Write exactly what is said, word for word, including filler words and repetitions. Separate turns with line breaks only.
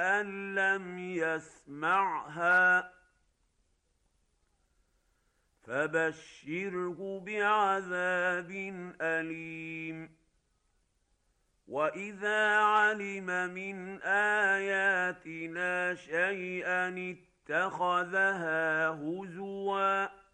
أن لم يسمعها فبشره بعذاب أليم. وإذا علم من آياتنا شيئا اتخذها هزوا